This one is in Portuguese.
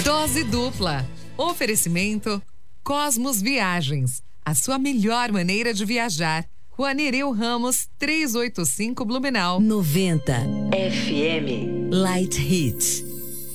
Dose dupla. Oferecimento Cosmos Viagens. A sua melhor maneira de viajar. Rua Nereu Ramos, 385 Blumenau. 90 FM Light Hits.